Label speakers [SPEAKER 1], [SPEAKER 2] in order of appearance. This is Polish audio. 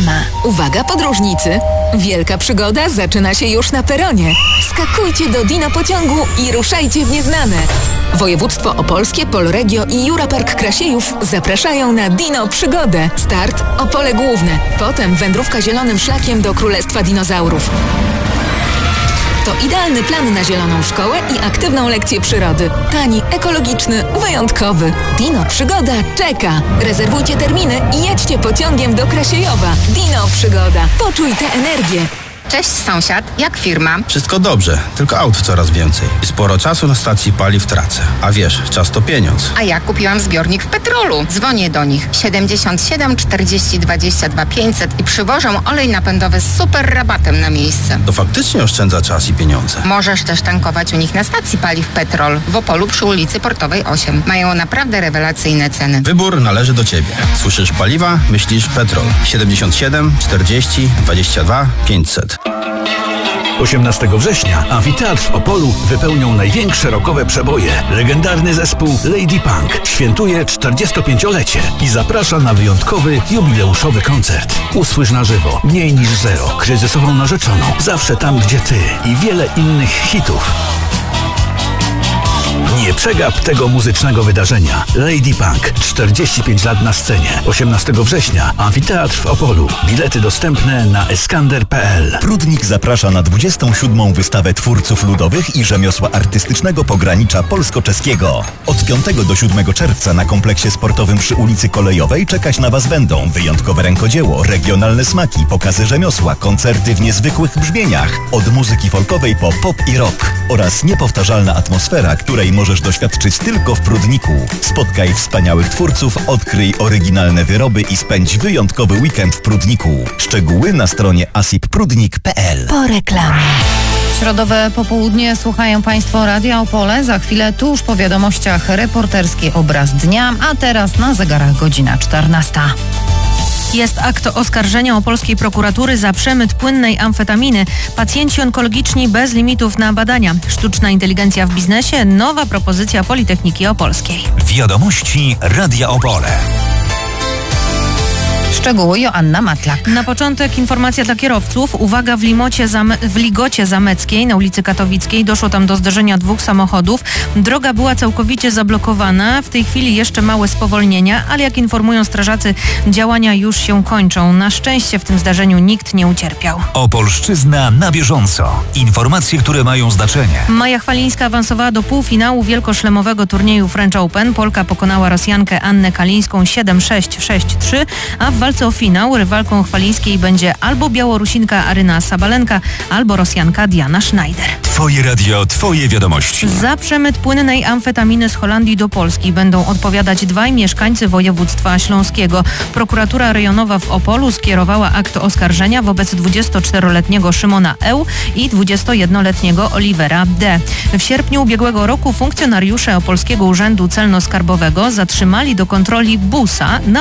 [SPEAKER 1] Reklama. Uwaga podróżnicy! Wielka przygoda zaczyna się już na peronie. Skakujcie do Dino pociągu i ruszajcie w nieznane. Województwo opolskie, Polregio i Jurapark Krasiejów zapraszają na Dino Przygodę. Start Opole Główne. Potem wędrówka zielonym szlakiem do Królestwa Dinozaurów. To idealny plan na zieloną szkołę i aktywną lekcję przyrody. Tani, ekologiczny, wyjątkowy. Dino Przygoda czeka. Rezerwujcie terminy i jedźcie pociągiem do Krasiejowa. Dino Przygoda. Poczuj tę energię.
[SPEAKER 2] Cześć sąsiad, jak firma?
[SPEAKER 3] Wszystko dobrze, tylko aut coraz więcej. I sporo czasu na stacji paliw tracę. A wiesz, czas to pieniądz.
[SPEAKER 2] A ja kupiłam zbiornik w Petrolu. Dzwonię do nich 77 40 22 500 i przywożą olej napędowy z super rabatem na miejsce.
[SPEAKER 3] To faktycznie oszczędza czas i pieniądze.
[SPEAKER 2] Możesz też tankować u nich na stacji paliw Petrol w Opolu przy ulicy Portowej 8. Mają naprawdę rewelacyjne ceny.
[SPEAKER 3] Wybór należy do Ciebie. Słyszysz paliwa? Myślisz Petrol. 77 40 22 500.
[SPEAKER 4] 18 września Amfiteatr w Opolu wypełnią największe rockowe przeboje. Legendarny zespół Lady Punk świętuje 45-lecie i zaprasza na wyjątkowy, jubileuszowy koncert. Usłysz na żywo Mniej niż zero, Kryzysową narzeczoną, Zawsze tam, gdzie ty i wiele innych hitów. Nie przegap tego muzycznego wydarzenia. Lady Punk, 45 lat na scenie. 18 września, Amfiteatr w Opolu. Bilety dostępne na eskander.pl.
[SPEAKER 5] Prudnik zaprasza na 27. wystawę twórców ludowych i rzemiosła artystycznego pogranicza polsko-czeskiego. Od 5 do 7 czerwca na kompleksie sportowym przy ulicy Kolejowej czekać na Was będą wyjątkowe rękodzieło, regionalne smaki, pokazy rzemiosła, koncerty w niezwykłych brzmieniach. Od muzyki folkowej po pop i rock. Oraz niepowtarzalna atmosfera, której możesz doświadczyć tylko w Prudniku. Spotkaj wspaniałych twórców, odkryj oryginalne wyroby i spędź wyjątkowy weekend w Prudniku. Szczegóły na stronie asipprudnik.pl.
[SPEAKER 1] Po reklamie.
[SPEAKER 6] Środowe popołudnie słuchają Państwo Radia Opole. Za chwilę tuż po wiadomościach reporterski obraz dnia, a teraz na zegarach godzina 14.
[SPEAKER 7] Jest akt oskarżenia opolskiej prokuratury za przemyt płynnej amfetaminy. Pacjenci onkologiczni bez limitów na badania. Sztuczna inteligencja w biznesie. Nowa propozycja Politechniki Opolskiej.
[SPEAKER 8] Wiadomości Radia Opole.
[SPEAKER 6] Szczegóły Joanna Matlak.
[SPEAKER 7] Na początek informacja dla kierowców. Uwaga, w Ligocie Zameckiej na ulicy Katowickiej doszło tam do zderzenia dwóch samochodów. Droga była całkowicie zablokowana. W tej chwili jeszcze małe spowolnienia, ale jak informują strażacy, działania już się kończą. Na szczęście w tym zdarzeniu nikt nie ucierpiał.
[SPEAKER 8] Opolszczyzna na bieżąco. Informacje, które mają znaczenie.
[SPEAKER 7] Maja Chwalińska awansowała do półfinału wielkoszlemowego turnieju French Open. Polka pokonała Rosjankę Annę Kalińską 7-6, 6-3, a w walce o finał rywalką Chwalińskiej będzie albo Białorusinka Aryna Sabalenka, albo Rosjanka Diana Schneider.
[SPEAKER 8] Twoje radio, twoje wiadomości.
[SPEAKER 7] Za przemyt płynnej amfetaminy z Holandii do Polski będą odpowiadać dwaj mieszkańcy województwa śląskiego. Prokuratura rejonowa w Opolu skierowała akt oskarżenia wobec 24-letniego Szymona Eł i 21-letniego Olivera D. W sierpniu ubiegłego roku funkcjonariusze Opolskiego Urzędu Celno-Skarbowego zatrzymali do kontroli busa na